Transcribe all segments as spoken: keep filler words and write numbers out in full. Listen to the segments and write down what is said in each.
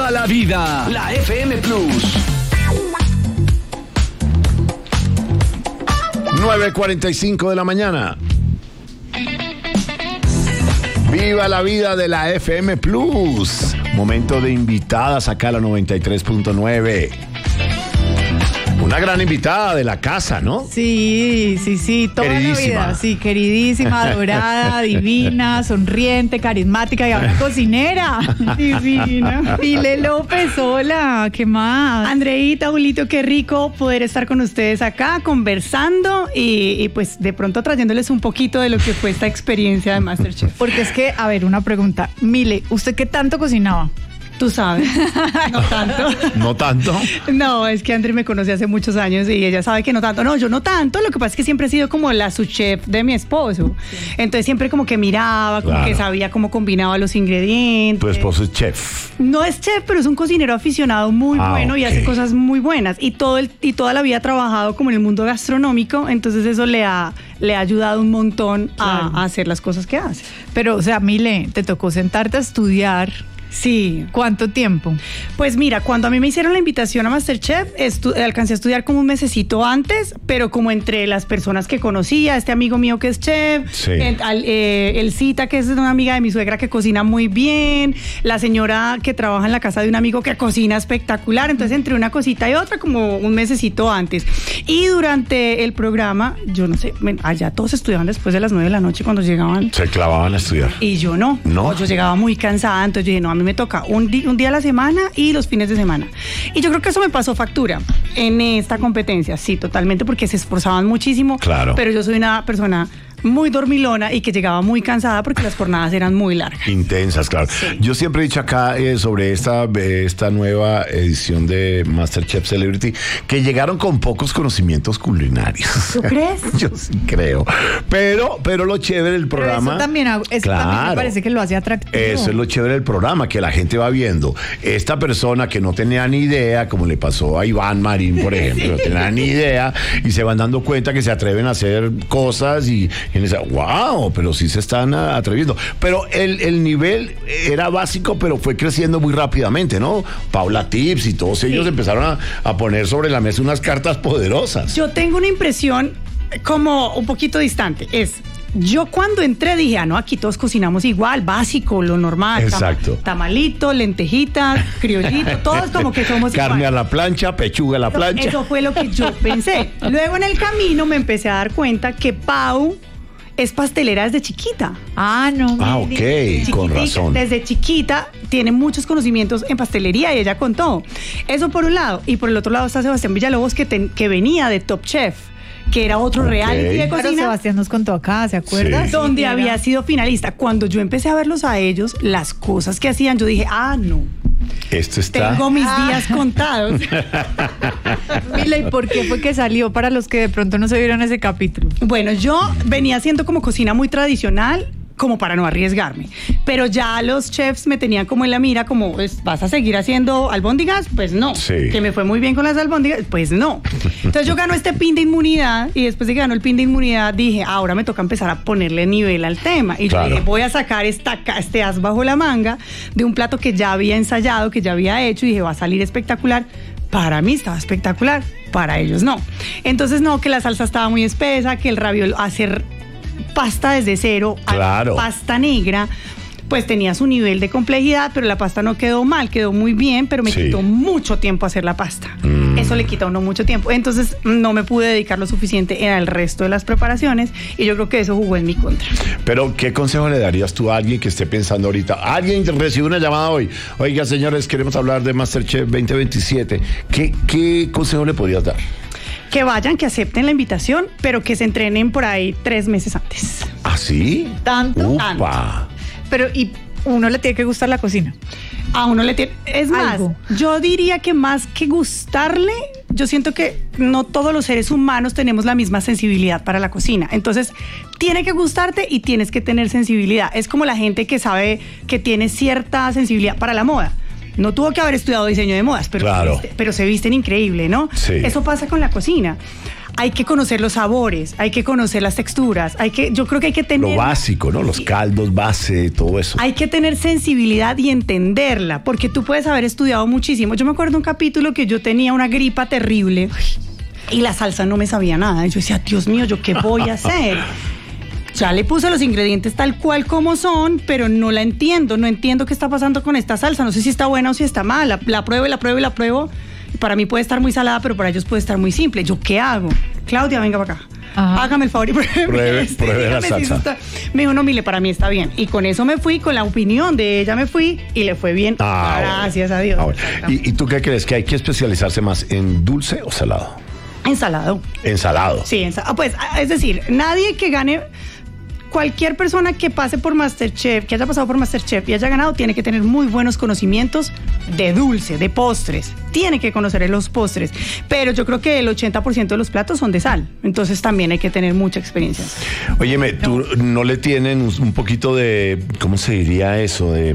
Viva la vida, la F M Plus. nueve cuarenta y cinco de la mañana. Viva la vida de la F M Plus. Momento de invitadas acá a la noventa y tres punto nueve. Una gran invitada de la casa, ¿no? Sí, sí, sí, toda la vida. Sí, queridísima, adorada, divina, sonriente, carismática y ahora cocinera. Divina. Pile López, hola, ¿qué más? Andreita, Julito, qué rico poder estar con ustedes acá conversando y, y pues de pronto trayéndoles un poquito de lo que fue esta experiencia de MasterChef. Porque es que, a ver, una pregunta. Mile, ¿usted qué tanto cocinaba? Tú sabes, no tanto. ¿No tanto? No, es que André me conoce hace muchos años y ella sabe que no tanto. No, yo no tanto, lo que pasa es que siempre he sido como la subchef de mi esposo. Sí. Entonces siempre como que miraba, como claro. que sabía cómo combinaba los ingredientes. Tu esposo es chef. No es chef, pero es un cocinero aficionado muy ah, bueno okay. y hace cosas muy buenas. Y, todo el, y toda la vida ha trabajado como en el mundo gastronómico, entonces eso le ha, le ha ayudado un montón claro. a, a hacer las cosas que hace. Pero, o sea, Mile, te tocó sentarte a estudiar. Sí. ¿Cuánto tiempo? Pues mira, cuando a mí me hicieron la invitación a MasterChef, estu- alcancé a estudiar como un mesecito antes, pero como entre las personas que conocía, este amigo mío que es chef, sí. el, al, eh, el Cita, que es una amiga de mi suegra que cocina muy bien, la señora que trabaja en la casa de un amigo que cocina espectacular, entonces entre una cosita y otra como un mesecito antes. Y durante el programa, yo no sé, allá todos estudiaban después de las nueve de la noche cuando llegaban. Se clavaban a estudiar. Y yo no, no, yo llegaba muy cansada, entonces yo dije, no, a mí me toca un, di- un día a la semana y los fines de semana. Y yo creo que eso me pasó factura en esta competencia, sí, totalmente, porque se esforzaban muchísimo. Claro. Pero yo soy una persona muy dormilona y que llegaba muy cansada porque las jornadas eran muy largas. Intensas, claro. Sí. Yo siempre he dicho acá eh, sobre esta, eh, esta nueva edición de MasterChef Celebrity que llegaron con pocos conocimientos culinarios. ¿Tú crees? Yo sí creo. Pero, pero lo chévere del programa... Pero eso también, eso claro, también me parece que lo hace atractivo. Eso es lo chévere del programa, que la gente va viendo. Esta persona que no tenía ni idea, como le pasó a Iván Marín, por ejemplo, sí. no tenía ni idea, y se van dando cuenta que se atreven a hacer cosas y... Y dice, wow, pero sí se están atreviendo. Pero el, el nivel era básico, pero fue creciendo muy rápidamente, ¿no? Paula Tips y todos ellos sí. empezaron a, a poner sobre la mesa unas cartas poderosas. Yo tengo una impresión como un poquito distante. Es... Yo cuando entré dije, ah, no, aquí todos cocinamos igual, básico, lo normal. Exacto. Tam- tamalito, lentejitas, criollito, todos como que somos Carne igual. a la plancha, pechuga a la eso, plancha. Eso fue lo que yo pensé. Luego en el camino me empecé a dar cuenta que Pau es pastelera desde chiquita. Ah, no. Ah, ok, Chiquitica, con razón. Desde chiquita tiene muchos conocimientos en pastelería y ella contó. Eso por un lado. Y por el otro lado está Sebastián Villalobos, que, ten, que venía de Top Chef, que era otro okay. reality de cocina. Pero Sebastián nos contó acá, ¿se acuerda? Sí. Donde sí, había sido finalista. Cuando yo empecé a verlos a ellos, las cosas que hacían, yo dije, ah, no. Esto está... Tengo mis ah. días contados. Mila, ¿y por qué fue que salió para los que de pronto no se vieron ese capítulo? Bueno, yo venía haciendo como cocina muy tradicional, como para no arriesgarme. Pero ya los chefs me tenían como en la mira, como, ¿vas a seguir haciendo albóndigas? Pues no. Sí. Que me fue muy bien con las albóndigas, pues no. Entonces yo gano este pin de inmunidad y después de que ganó el pin de inmunidad dije, ahora me toca empezar a ponerle nivel al tema. Y claro. yo dije, voy a sacar esta, este as bajo la manga de un plato que ya había ensayado, que ya había hecho y dije, va a salir espectacular. Para mí estaba espectacular, para ellos no. Entonces no, que la salsa estaba muy espesa, que el raviol, hacer pasta desde cero, claro. pasta negra, pues tenía su nivel de complejidad, pero la pasta no quedó mal, quedó muy bien, pero me sí. quitó mucho tiempo hacer la pasta. Mm. Eso le quita a uno mucho tiempo. Entonces no me pude dedicar lo suficiente al resto de las preparaciones y yo creo que eso jugó en mi contra. Pero, ¿qué consejo le darías tú a alguien que esté pensando ahorita? Alguien recibe una llamada hoy. Oiga, señores, queremos hablar de MasterChef veinte veintisiete. ¿Qué, qué consejo le podrías dar? Que vayan, que acepten la invitación, pero que se entrenen por ahí tres meses antes. ¿Ah, sí? ¿Tanto? Upa. Tanto. Pero, ¿y uno le tiene que gustar la cocina? A uno le tiene... Es más, ¿Algo? Yo diría que más que gustarle, yo siento que no todos los seres humanos tenemos la misma sensibilidad para la cocina. Entonces, tiene que gustarte y tienes que tener sensibilidad. Es como la gente que sabe que tiene cierta sensibilidad para la moda. No tuvo que haber estudiado diseño de modas, pero, claro. se, viste, pero se visten increíble, ¿no? Sí. Eso pasa con la cocina. hay que conocer los sabores, hay que conocer las texturas, hay que, yo creo que hay que tener... Lo básico, ¿no? Los caldos, base, todo eso. Hay que tener sensibilidad y entenderla, porque tú puedes haber estudiado muchísimo. Yo me acuerdo de un capítulo que yo tenía una gripa terrible y la salsa no me sabía nada. Y yo decía, Dios mío, ¿yo qué voy a hacer? Ya le puse los ingredientes tal cual como son, pero no la entiendo, no entiendo qué está pasando con esta salsa, no sé si está buena o si está mala. La pruebo y la pruebo y la pruebo. Para mí puede estar muy salada, pero para ellos puede estar muy simple. ¿Yo qué hago? Claudia, venga para acá. Ajá. Hágame el favor y pruebe, pruebe, este, pruebe la salsa. Si está... Me dijo, no, Mile, para mí está bien. Y con eso me fui, con la opinión de ella me fui y le fue bien. Ah, gracias bueno. a Dios. Ah, bueno. ¿Y, ¿Y tú qué crees? ¿Que hay que especializarse más en dulce o salado? Ensalado. Ensalado. Sí, ensalado. Pues, es decir, nadie que gane... Cualquier persona que pase por MasterChef, que haya pasado por MasterChef y haya ganado, tiene que tener muy buenos conocimientos de dulce, de postres. Tiene que conocer los postres. Pero yo creo que el ochenta por ciento de los platos son de sal. Entonces también hay que tener mucha experiencia. Óyeme, ¿tú no le tienen un poquito de, ¿cómo se diría eso? De,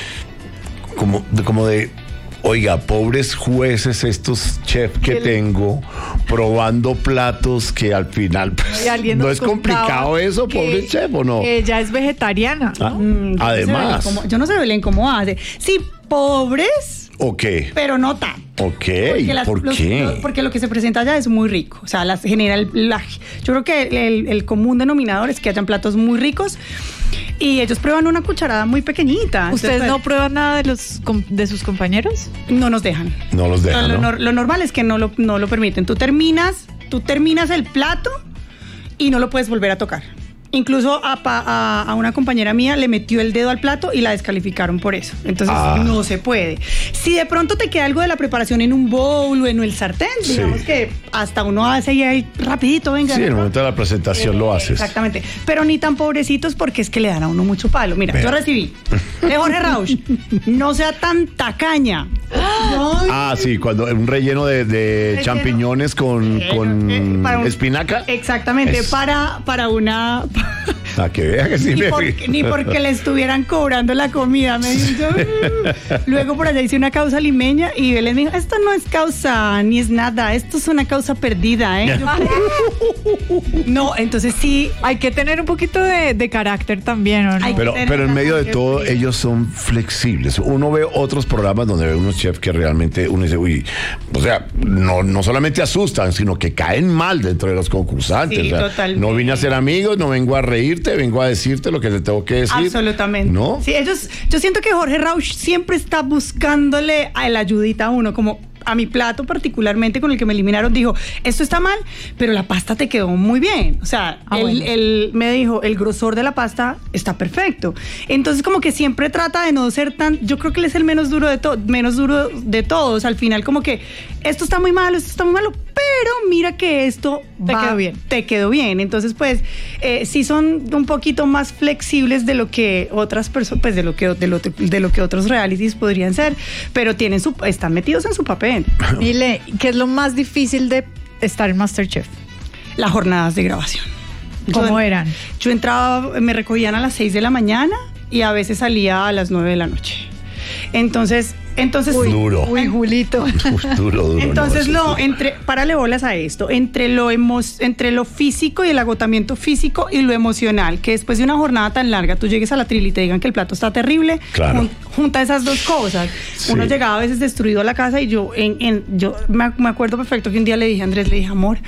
como de... Como de Oiga, pobres jueces estos chefs que el... tengo probando platos que al final pues, no es complicado eso, que, pobre chef, ¿o no? Ella es vegetariana. ¿Ah? Mm, Además. No cómo, yo no sé Belén cómo hace. Sí, pobres. Ok. Pero no tan. Ok, las, ¿por los, qué? Los, porque lo que se presenta allá es muy rico. O sea, las general, la, yo creo que el, el común denominador es que hayan platos muy ricos y ellos prueban una cucharada muy pequeñita. ¿Ustedes Entonces, no prueban nada de los de sus compañeros? No nos dejan. No los dejan, Lo, ¿no? lo, lo normal es que no lo, no lo permiten. Tú terminas, tú terminas el plato y no lo puedes volver a tocar. Incluso a, a, a una compañera mía le metió el dedo al plato y la descalificaron por eso. Entonces ah. no se puede. Si de pronto te queda algo de la preparación en un bowl o en el sartén, sí. digamos que hasta uno hace y ahí rapidito, venga. Sí, en el momento de la presentación eh, lo haces. Exactamente. Pero ni tan pobrecitos porque es que le dan a uno mucho palo. Mira, Pero. yo recibí de Jorge Rauch, no sea tan tacaña. Ah, sí, cuando un relleno de, de champiñones con, eh, con eh, un, espinaca. Exactamente, es. para, para una... A que vea que sí ni, me porque, ni porque le estuvieran cobrando la comida, me dijo. Luego por allá hice una causa limeña y él me dijo, esto no es causa ni es nada, esto es una causa perdida, ¿eh? Yo, no, entonces sí. Hay que tener un poquito de, de carácter también, ¿o no? Pero, pero en medio de todo, ellos son flexibles. Uno ve otros programas donde ve unos chefs que realmente uno dice, uy, o sea, no, no solamente asustan, sino que caen mal dentro de los concursantes. Sí, o sea, totalmente. No vine a ser amigos, no vengo a reírte, vengo a decirte lo que te tengo que decir. Absolutamente. ¿No? Sí, ellos, yo siento que Jorge Rauch siempre está buscándole a la ayudita a uno, como a mi plato particularmente con el que me eliminaron, dijo, esto está mal, pero la pasta te quedó muy bien. O sea, ah, él, bueno. él me dijo, el grosor de la pasta está perfecto. Entonces, como que siempre trata de no ser tan, yo creo que él es el menos duro de to- menos duro de todos. Al final, como que esto está muy malo, esto está muy malo, pero mira que esto te va, quedó bien. Te quedó bien. Entonces, pues, eh, sí son un poquito más flexibles de lo que otras personas, pues de lo que de lo, de lo que otros realities podrían ser, pero tienen su, están metidos en su papel. Mile, ¿qué es lo más difícil de estar en MasterChef? Las jornadas de grabación. ¿Cómo yo, eran? Yo entraba, me recogían a las seis de la mañana y a veces salía a las nueve de la noche. Entonces, entonces uy, duro. Uy, Julito. Uy, duro, duro. Entonces, no, lo, entre, párale bolas a esto, entre lo, emo, entre lo físico y el agotamiento físico y lo emocional, que después de una jornada tan larga, tú llegues a la tril y te digan que el plato está terrible, claro. jun, junta esas dos cosas. Sí. Uno llegaba a veces destruido a la casa y yo, en, en, yo me, me acuerdo perfecto que un día le dije a Andrés, le dije, amor,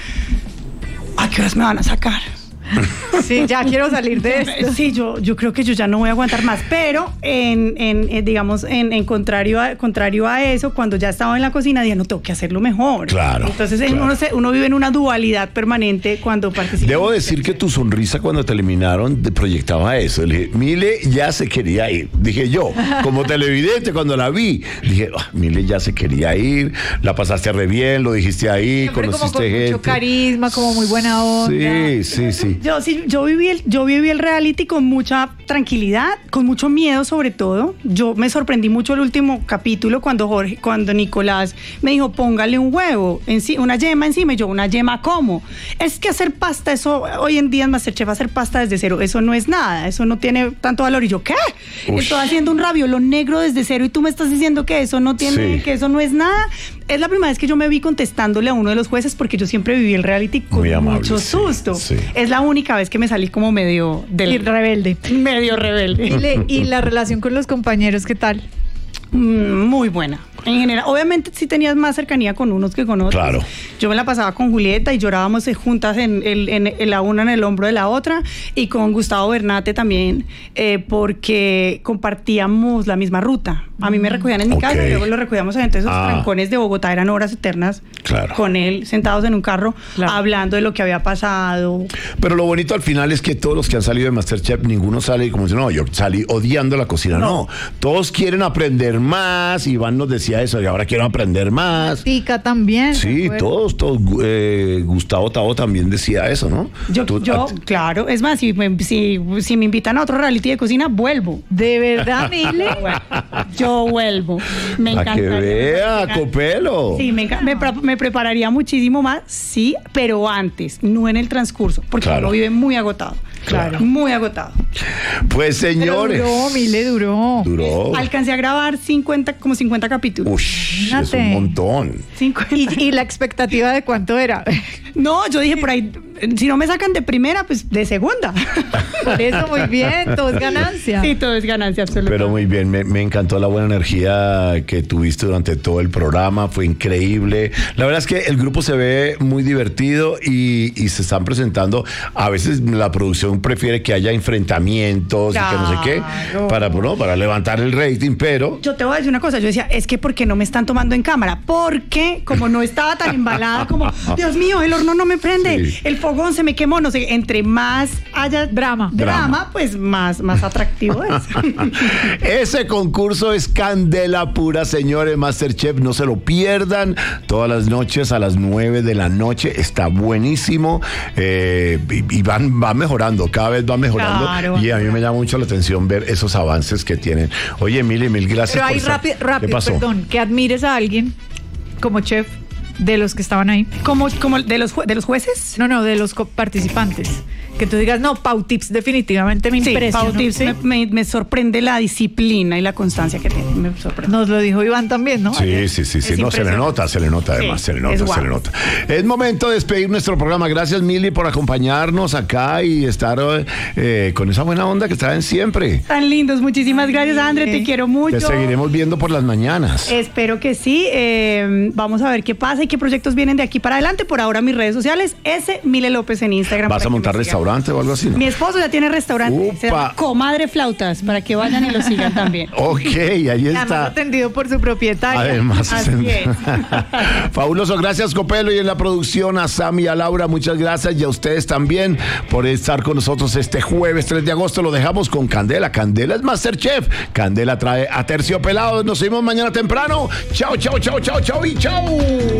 ¿a qué horas me van a sacar? Sí, ya quiero salir de esto. Sí, yo, yo creo que yo ya no voy a aguantar más, pero en, en, en digamos, en, en contrario, a, contrario a eso, cuando ya estaba en la cocina, dije, no, tengo que hacerlo mejor. Claro. Entonces claro. Uno, se, uno vive en una dualidad permanente cuando participa. Debo decir que tu sonrisa cuando te eliminaron te proyectaba eso. Le dije, Mile ya se quería ir. Dije yo, como televidente, cuando la vi, dije, oh, Mile ya se quería ir, la pasaste re bien, lo dijiste ahí, siempre conociste como con gente. Mucho carisma, como muy buena onda. Sí, sí, sí. Yo, sí, yo viví el, yo viví el reality con mucha tranquilidad, con mucho miedo sobre todo. Yo me sorprendí mucho el último capítulo cuando Jorge, cuando Nicolás me dijo, póngale un huevo, enci- una yema encima, y yo, ¿una yema cómo? Es que hacer pasta, eso, hoy en día en MasterChef hacer pasta desde cero, eso no es nada, eso no tiene tanto valor. Y yo, ¿qué? Uy. Estoy haciendo un raviolo negro desde cero y tú me estás diciendo que eso no tiene, sí. que eso no es nada. es la primera vez que yo me vi contestándole a uno de los jueces porque yo siempre viví el reality con Muy amable, mucho sí, susto. sí. Es la única vez que me salí como medio del Y rebelde. medio rebelde. Y, le- y la relación con los compañeros, ¿qué tal? Mm, Muy buena. En general, obviamente sí tenías más cercanía con unos que con otros. Claro. Yo me la pasaba con Julieta y llorábamos eh, juntas en, el- en- en la una en el hombro de la otra, y con Gustavo Bernate también, eh, porque compartíamos la misma ruta. A mí me recogían en mi Ok. casa y luego lo recogíamos en esos Ah. trancones de Bogotá, eran horas eternas, Claro. con él sentados en un carro, Claro. hablando de lo que había pasado. Pero lo bonito al final es que todos los que han salido de MasterChef, ninguno sale como dice, no, yo salí odiando la cocina. No, No. todos quieren aprender más. Iván nos decía eso, y ahora quiero aprender más. Tica también. ¿se Sí, acuerdan? todos, todos. eh, Gustavo Tao también decía eso, ¿no? Yo, Tú- yo a- claro, es más, si me, si, si me invitan a otro reality de cocina, vuelvo. ¿De verdad, Mile? Yo vuelvo. Me Para que encantaría. vea, Copelo. Sí, me, enca- me, pre- me prepararía muchísimo más, sí, pero antes, no en el transcurso, porque Claro. uno vive muy agotado. Claro. Muy agotado. Pues Pero señores. duró, Mile, duró. Duró. Alcancé a grabar cincuenta, como cincuenta capítulos. Ush, es Imagínate. un montón. cincuenta. ¿Y, y la expectativa de cuánto era? No, yo dije por ahí, si no me sacan de primera, pues de segunda. Por eso, muy bien, todo es ganancia. Sí, todo es ganancia absoluta. Pero muy bien, me, me encantó la buena energía que tuviste durante todo el programa, fue increíble. La verdad es que el grupo se ve muy divertido y, y se están presentando. A veces la producción prefiere que haya enfrentamientos y que no sé qué, Claro. para, bueno, para levantar el rating, pero... Yo te voy a decir una cosa, yo decía, es que ¿por qué no me están tomando en cámara? Porque como no estaba tan embalada como, Dios mío, el horno no me prende, Sí. el fogón se me quemó, no sé, entre más haya Drama. drama, Drama. pues más, más atractivo es. Ese concurso es candela pura, señores. MasterChef, no se lo pierdan. Todas las noches a las nueve de la noche. Está buenísimo. Eh, y y van, va mejorando, cada vez va mejorando. Claro. Y a mí me llama mucho la atención ver esos avances que tienen. Oye, mil mil gracias. Pero por ahí estar- rápido, ¿Qué rápido, pasó? perdón, que admires a alguien como chef de los que estaban ahí. como, como de los, jue- de los jueces. No, no, de los co- participantes. Que tú digas, no, Pau Tips definitivamente me Sí, impresionó. Pau Tips, ¿sí? me, me- me sorprende la disciplina y la constancia que tiene. Me sorprende. Nos lo dijo Iván también, ¿no? Sí, sí, sí, sí. Es No, se le impresionante. nota, se le nota además, Sí, se le nota, es se guapo. le nota. Es momento de despedir nuestro programa. Gracias, Mili, por acompañarnos acá y estar eh, con esa buena onda que traen siempre. Tan lindos, muchísimas gracias, André, te quiero mucho. Te seguiremos viendo por las mañanas. Espero que sí. eh, vamos a ver qué pasa y qué proyectos vienen de aquí para adelante. Por ahora mis redes sociales, S. Mile López en Instagram. ¿Vas para a que montar me sigan. restaurante o algo así? ¿No? Mi esposo ya tiene restaurante. Se llama Upa. Comadre Flautas, para que vayan y lo sigan también. Ok, ahí Además está. atendido por su propietaria. Además, Así es. fabuloso, gracias Copelo y en la producción a Sam y a Laura, muchas gracias y a ustedes también por estar con nosotros este jueves tres de agosto. Lo dejamos con Candela. Candela es MasterChef. Candela trae a Terciopelados. Nos vemos mañana temprano. Chao, chao, chao, chao, chao y chao.